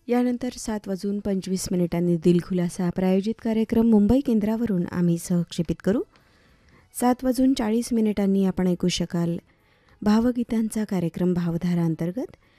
यानंतर 7:25 दिलखुलासा प्रायोजित कार्यक्रम मुंबई केंद्रावरून आम्ही सहक्षेपित करू. 7:40 आपण ऐकू शकाल भावगीतांचा कार्यक्रम भावधारा अंतर्गत